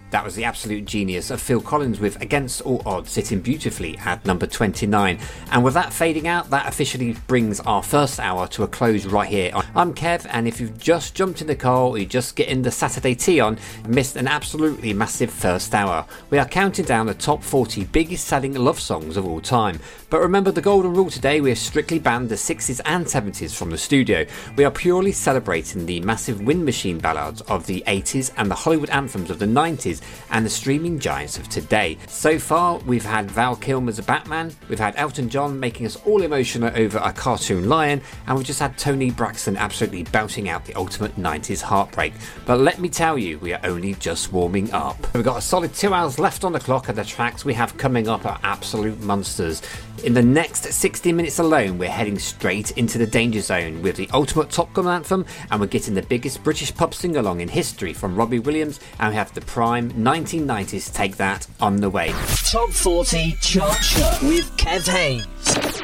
That was the absolute genius of Phil Collins with Against All Odds sitting beautifully at number 29. And with that fading out, that officially brings our first hour to a close right here. I'm Kev, and if you've just jumped in the car or you're just getting the Saturday tea on, missed an absolutely massive first hour. We are counting down the top 40 biggest selling love songs of all time. But remember the golden rule today, we have strictly banned the 60s and 70s from the studio. We are purely celebrating the massive wind machine ballads of the 80s and the Hollywood anthems of the 90s and the streaming giants of today. So far, we've had Val Kilmer's Batman, we've had Elton John making us all emotional over a cartoon lion, and we've just had Toni Braxton absolutely belting out the ultimate 90s heartbreak. But let me tell you, we are only just warming up. We've got a solid 2 hours left on the clock, and the tracks we have coming up are absolute monsters. In the next 60 minutes alone, we're heading straight into the danger zone with the ultimate Top Gun anthem, and we're getting the biggest British pub sing-along in history from Robbie Williams, and we have the prime 1990s Take That on the way. Top 40 Chart Show with Kev Haynes.